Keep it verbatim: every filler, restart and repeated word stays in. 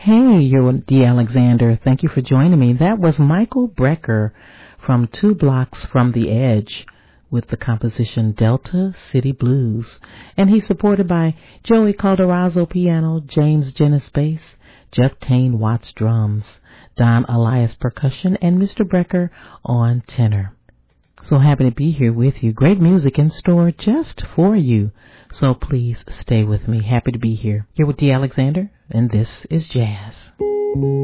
Hey, you're Dee Alexander. Thank you for joining me. That was Michael Brecker from Two Blocks from the Edge with the composition Delta City Blues. And he's supported by Joey Calderazzo piano, James Jennis bass, Jeff Tane Watts drums, Don Elias percussion, and Mister Brecker on tenor. So happy to be here with you. Great music in store just for you. So please stay with me. Happy to be here. Here with Dee Alexander, and this is Jazz.